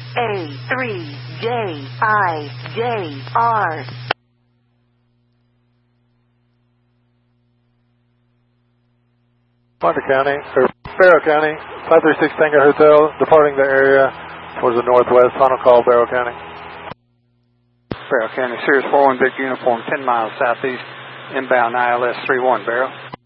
A3JIJR. Fonda County, or Barrow County, 536 Tango Hotel, departing the area towards the northwest. Final call, Barrow County. Barrow County, Sirius 41, Big Uniform, 10 miles southeast, inbound ILS 31, Barrow.